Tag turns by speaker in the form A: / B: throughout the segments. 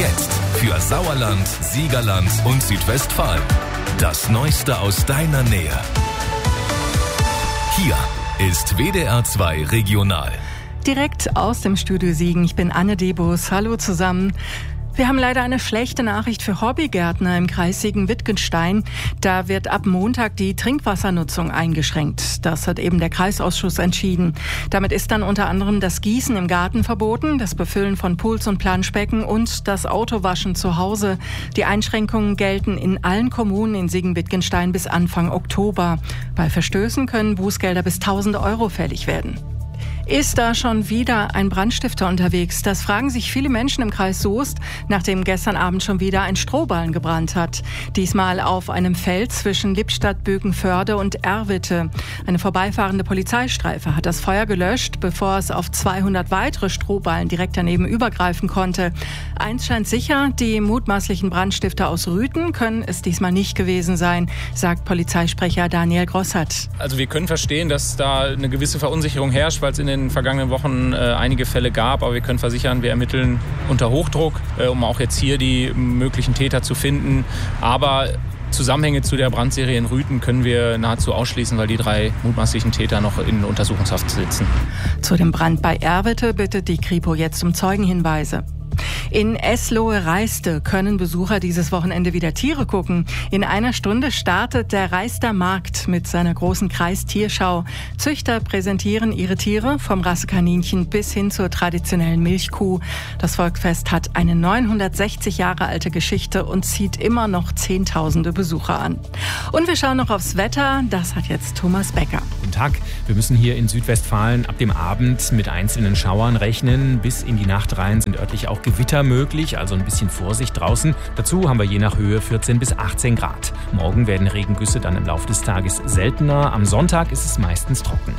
A: Jetzt für Sauerland, Siegerland und Südwestfalen. Das Neueste aus deiner Nähe. Hier ist WDR 2 Regional.
B: Direkt aus dem Studio Siegen. Ich bin Anne Debus. Hallo zusammen. Wir haben leider eine schlechte Nachricht für Hobbygärtner im Kreis Siegen-Wittgenstein. Da wird ab Montag die Trinkwassernutzung eingeschränkt. Das hat eben der Kreisausschuss entschieden. Damit ist dann unter anderem das Gießen im Garten verboten, das Befüllen von Pools und Planschbecken und das Autowaschen zu Hause. Die Einschränkungen gelten in allen Kommunen in Siegen-Wittgenstein bis Anfang Oktober. Bei Verstößen können Bußgelder bis 1.000 € fällig werden. Ist da schon wieder ein Brandstifter unterwegs? Das fragen sich viele Menschen im Kreis Soest, nachdem gestern Abend schon wieder ein Strohballen gebrannt hat. Diesmal auf einem Feld zwischen Lippstadt, Bökenförde und Erwitte. Eine vorbeifahrende Polizeistreife hat das Feuer gelöscht, bevor es auf 200 weitere Strohballen direkt daneben übergreifen konnte. Eins scheint sicher, die mutmaßlichen Brandstifter aus Rüthen können es diesmal nicht gewesen sein, sagt Polizeisprecher Daniel Grossert.
C: Also wir können verstehen, dass da eine gewisse Verunsicherung herrscht, weil es in den vergangenen Wochen einige Fälle gab, aber wir können versichern, wir ermitteln unter Hochdruck, um auch jetzt hier die möglichen Täter zu finden. Aber Zusammenhänge zu der Brandserie in Rüthen können wir nahezu ausschließen, weil die 3 mutmaßlichen Täter noch in Untersuchungshaft sitzen.
B: Zu dem Brand bei Erwitte bittet die Kripo jetzt um Zeugenhinweise. In Eslohe-Reiste können Besucher dieses Wochenende wieder Tiere gucken. In einer Stunde startet der Reister Markt mit seiner großen Kreistierschau. Züchter präsentieren ihre Tiere vom Rassekaninchen bis hin zur traditionellen Milchkuh. Das Volksfest hat eine 960 Jahre alte Geschichte und zieht immer noch Zehntausende Besucher an. Und wir schauen noch aufs Wetter. Das hat jetzt Thomas Becker.
D: Guten Tag. Wir müssen hier in Südwestfalen ab dem Abend mit einzelnen Schauern rechnen. Bis in die Nacht rein sind örtlich auch Gewitter möglich, also ein bisschen Vorsicht draußen. Dazu haben wir je nach Höhe 14 bis 18 Grad. Morgen werden Regengüsse dann im Laufe des Tages seltener. Am Sonntag ist es meistens trocken.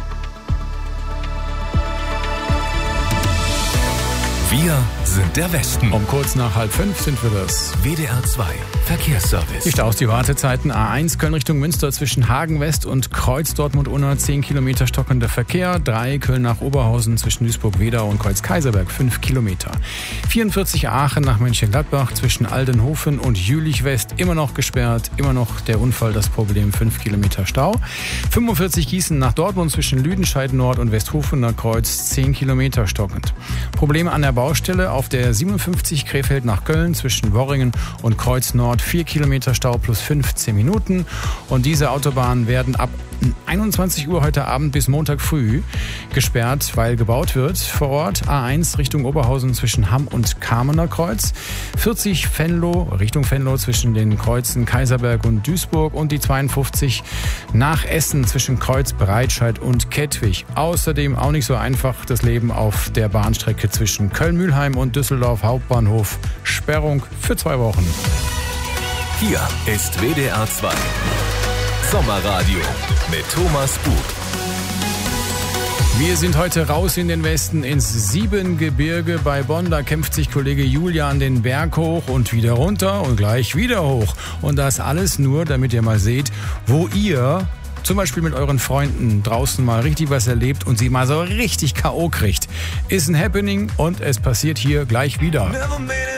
A: Wir sind der Westen.
E: Um kurz nach 4:30 sind wir das.
A: WDR 2 Verkehrsservice.
E: Die Staus, die Wartezeiten. A1 Köln Richtung Münster zwischen Hagen West und Kreuz Dortmund-Unna 10 Kilometer stockender Verkehr. 3 Köln nach Oberhausen zwischen Duisburg-Wedau und Kreuz-Kaiserberg 5 Kilometer. 44 Aachen nach Mönchengladbach zwischen Aldenhofen und Jülich West immer noch gesperrt. Immer noch der Unfall, das Problem, 5 Kilometer Stau. 45 Gießen nach Dortmund zwischen Lüdenscheid Nord und Westhofener Kreuz 10 Kilometer stockend. Probleme an der Baustelle auf der 57 Krefeld nach Köln zwischen Worringen und Kreuz Nord 4 Kilometer Stau plus 15 Minuten. Und diese Autobahnen werden ab 21 Uhr heute Abend bis Montag früh gesperrt, weil gebaut wird vor Ort. A1 Richtung Oberhausen zwischen Hamm und Kamener Kreuz. 40 Venlo, Richtung Venlo zwischen den Kreuzen Kaiserberg und Duisburg. Und die 52 nach Essen zwischen Kreuz Breitscheid und Kettwig. Außerdem auch nicht so einfach das Leben auf der Bahnstrecke zwischen Köln-Mühlheim und Düsseldorf Hauptbahnhof. Sperrung für 2 Wochen.
A: Hier ist WDR 2 Sommerradio mit Thomas Bug.
E: Wir sind heute raus in den Westen ins Siebengebirge bei Bonn. Da kämpft sich Kollege Julian den Berg hoch und wieder runter und gleich wieder hoch. Und das alles nur, damit ihr mal seht, wo ihr zum Beispiel mit euren Freunden draußen mal richtig was erlebt und sie mal so richtig K.O. kriegt. Ist ein Happening und es passiert hier gleich wieder.